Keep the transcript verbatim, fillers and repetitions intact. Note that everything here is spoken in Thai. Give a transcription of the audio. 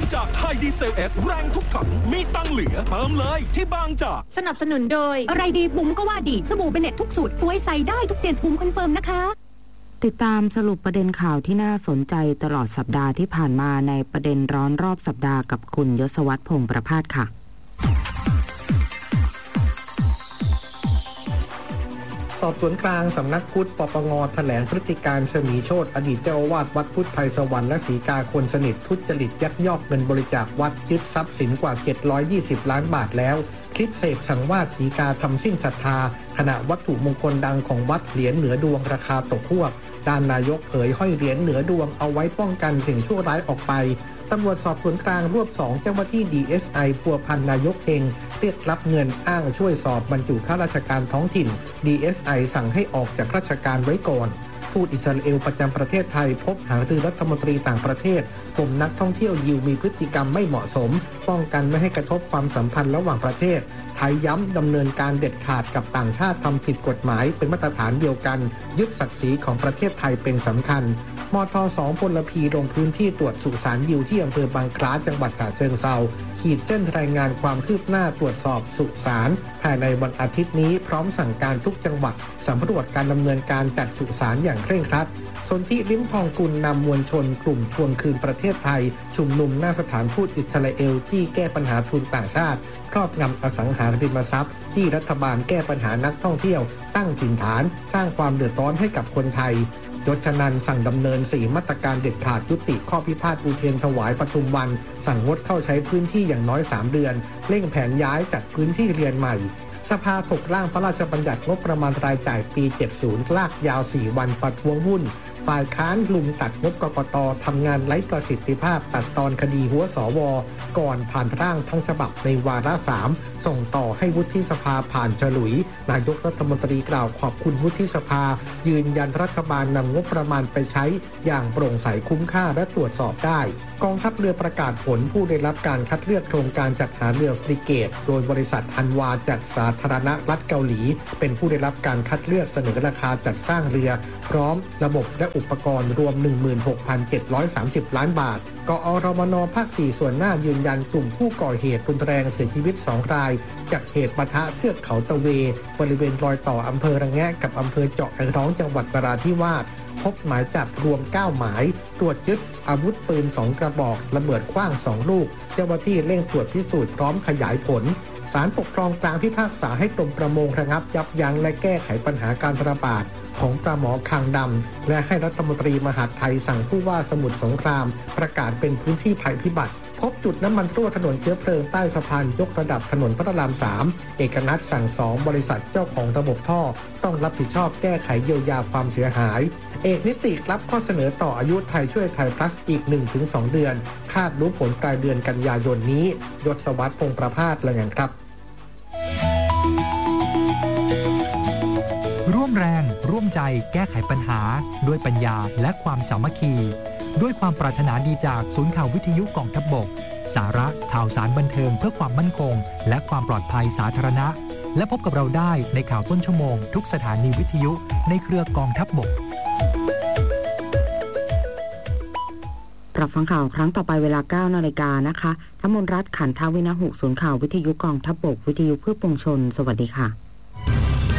จากไฮดีเซลเอสแรงทุกถังมีตังเหลือเติมเลยที่บางจากสนับสนุนโดยอะไรดีบุ๋มก็ว่าดีสบู่เบเน็ตทุกสูตรช่วยใส่ได้ทุกเจ็ดบุ๋มคอนเฟิร์มนะคะติดตามสรุปประเด็นข่าวที่น่าสนใจตลอดสัปดาห์ที่ผ่านมาในประเด็นร้อนรอบสัปดาห์กับคุณยศวัฒน์พงษ์ประภาสค่ะสอบสวนกลางสำนักพุทธปปงแถลงพฤติการชมีโชติอดีตเจ้าอาวาสวัดพุทธไทยสวรรค์และศรีกาคนสนิททุจริตยักยอกเงินบริจาควัดยึดทรัพย์สินกว่าเจ็ดร้อยยี่สิบล้านบาทแล้วคิดเสกสังวาสศรีกาทำสิ้นศรัทธาขณะวัตถุมงคลดังของวัดเหรียญเหนือดวงราคาตกฮวบด้านนายกเผยห้อยเหรียญเหนือดวงเอาไว้ป้องกันสิ่งชั่วร้ายออกไปตำรวจสอบสวนกลางรวบสองเจ้าหน้าที่ ดี เอส ไอ พัวพันนายกเองเรียกรับเงินอ้างช่วยสอบบรรจุข้าราชการท้องถิ่น ดี เอส ไอ สั่งให้ออกจากราชการไว้ก่อนทูตอิสราเอลประจำประเทศไทยพบหารือรัฐมนตรีต่างประเทศกลุ่มนักท่องเที่ยวยิวมีพฤติกรรมไม่เหมาะสมป้องกันไม่ให้กระทบความสัมพันธ์ระหว่างประเทศไทยย้ำดำเนินการเด็ดขาดกับต่างชาติทำผิดกฎหมายเป็นมาตรฐานเดียวกันยึดศักดิ์ศรีของประเทศไทยเป็นสำคัญมทสองพลพีลงพื้นที่ตรวจสุสานยิวที่อำเภอบางคล้าจังหวัดฉะเชิงเทราขีดเส้นรายงานความคืบหน้าตรวจสอบสุสานภายในวันอาทิตย์นี้พร้อมสั่งการทุกจังหวัดสำรวจการดำเนินการจัดสุสานอย่างเคร่งครัดสนธิลิ้มทองกุลนำมวลชนกลุ่มทวงคืนประเทศไทยชุมนุมหน้าสถานทูตอิสราเอลที่แก้ปัญหาทุนต่างชาติครอบงำอสังหาริมทรัพย์ที่รัฐบาลแก้ปัญหานักท่องเที่ยวตั้งถิ่นฐานสร้างความเดือดร้อนให้กับคนไทยยศชนันสั่งดำเนินสี่มาตรการเด็ดขาดยุติข้อพิพาทอุเทรนถวายปทุมวันสั่งงดเข้าใช้พื้นที่อย่างน้อยสามเดือนเร่งแผนย้ายจัดพื้นที่เรียนใหม่สภาถกร่างพระราชบัญญัติงบประมาณรายจ่ายปีเจ็ดสิบลากยาวสี่วันประท้วงวุ่นฝ่ายค้านลุมตัดงบกกต.ทำงานไร้ประสิทธิภาพตัดตอนคดีหัวสวก่อนผ่านร่างทั้งฉบับในวาระสามส่งต่อให้วุฒิสภาผ่านฉลุยนายกรัฐมนตรีกล่าวขอบคุณวุฒิสภายืนยันรัฐบาลนำงบประมาณไปใช้อย่างโปร่งใสคุ้มค่าและตรวจสอบได้กองทัพเรือประกาศผลผู้ได้รับการคัดเลือกโครงการจัดหาเรือฟริเกตโดยบริษัทฮันวาจากสาธารณรัฐเกาหลีเป็นผู้ได้รับการคัดเลือกเสนอราคาจัดสร้างเรือพร้อมระบบและอุปกรณ์รวม หนึ่งหมื่นหกพันเจ็ดร้อยสามสิบ ล้านบาทกอรมน.ภาคสี่ส่วนหน้ายืนยันกลุ่มผู้ก่อเหตุรุนแรงเสียชีวิตสองรายจากเหตุปะทะเทือกเขาตะเวบริเวณรอยต่ออำเภอระแงะกับอำเภอเจาะไอร้องจังหวัดนราธิวาสพบหมายจับรวมเก้าหมายตรวจยึดอาวุธปืนสองกระบอกระเบิดขว้างสองลูกเจ้าหน้าที่เร่งตรวจพิสูจน์พร้อมขยายผลศาลปกครองกลางพิพากษาให้กรมประมงระงับยับยั้งและแก้ไขปัญหาการระบาดของปลาหมอคางดำและให้รัฐมนตรีมหาดไทยสั่งผู้ว่าสมุทรสงครามประกาศเป็นพื้นที่ภัยพิบัติพบจุดน้ำมันรั่วถนนเชื้อเพลิงใต้สะพานยกระดับถนนพระรามสามเอกนัทสั่งสองบริษัทเจ้าของระบบท่อต้องรับผิดชอบแก้ไขเยียวยาความเสียหายเอกนิติรับข้อเสนอต่ออายุไทยช่วยไทยพลัสอีก หนึ่งถึงสอง เดือนคาดรู้ผลปลายเดือนกันยายนนี้ยศวัฒน์พงษ์ประภาสรายงานครับร่วมแรงร่วมใจแก้ไขปัญหาด้วยปัญญาและความสามัคคีด้วยความปรารถนาดีจากศูนย์ข่าววิทยุกองทัพบกสาระข่าวสารบันเทิงเพื่อความมั่นคงและความปลอดภัยสาธารณะและพบกับเราได้ในข่าวต้นชั่วโมงทุกสถานีวิทยุในเครือกองทัพบกรับฟังข่าวครั้งต่อไปเวลา เก้านาฬิกานะคะธมนรัตน์ขันทวินหุศูนย์ข่าววิทยุกองทัพบกวิทยุเพื่อปวงชนสวัสดีค่ะ